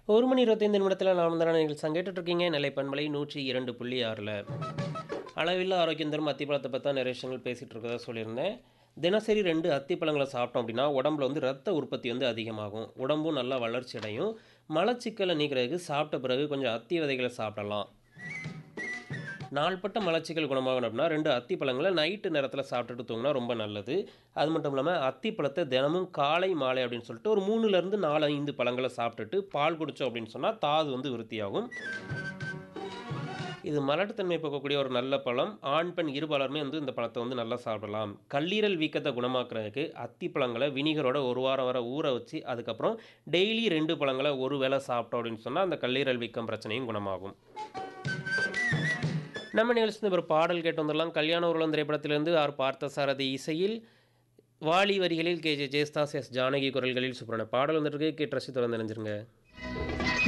1 மணி 25 நிமிடத்தில் நாம் தான் நீங்கள் கேட்டுட்ருக்கீங்க நெல்லை பண்பலை 102.6ல் அளவில்லா ஆரோக்கியம் தரும் அத்திப்பழத்தை பற்றி தான் நிறைய விஷயங்கள் பேசிகிட்டு இருக்கதா சொல்லியிருந்தேன். தினசரி 2 அத்திப்பழங்களை சாப்பிட்டோம் அப்படின்னா உடம்புல வந்து ரத்த உற்பத்தி வந்து அதிகமாகும், உடம்பும் நல்லா வளர்ச்சி அடையும். மலச்சிக்கலை நீக்கிறதுக்கு சாப்பிட்ட பிறகு கொஞ்சம் அத்தி விதைகளை சாப்பிடலாம். நாள்பட்ட மலச்சிக்கல் குணமாகணும் அப்படின்னா 2 அத்திப்பழங்களை நைட்டு நேரத்தில் சாப்பிட்டுட்டு தூங்கினா ரொம்ப நல்லது. அது மட்டும் இல்லாமல் அத்திப்பழத்தை தினமும் காலை மாலை அப்படின்னு சொல்லிட்டு ஒரு 3லேருந்து 4-5 பழங்களை சாப்பிட்டுட்டு பால் குடித்தோம் அப்படின்னு சொன்னால் தாது வந்து விருத்தியாகும். இது மலட்டுத்தன்மை போக்கக்கூடிய ஒரு நல்ல பழம். ஆண் பெண் இருபாலருமே வந்து இந்த பழத்தை வந்து நல்லா சாப்பிடலாம். கல்லீரல் வீக்கத்தை குணமாக்குறதுக்கு அத்திப்பழங்களை வினிகரோட ஒரு வாரம் வரை ஊற வச்சு அதுக்கப்புறம் டெய்லி 2 பழங்களை ஒரு வேளை சாப்பிட்டோம் அப்படின்னு சொன்னால் அந்த கல்லீரல் வீக்கம் பிரச்சனையும் குணமாகும். நம்ம நிகழ்ச்சி ஒரு பாடல் கேட்டு வந்துடலாம். கல்யாண ஊர்வலம் திரைப்படத்திலிருந்து ஆர் பார்த்தசாரதி இசையில் வாலி வரிகளில் கே ஜே ஜெயஸ்தாஸ் எஸ் ஜானகி குரல்களில் சூப்பரான பாடல் வந்துட்டு கேட்டு ரசித்து வந்து நினைஞ்சிருங்க.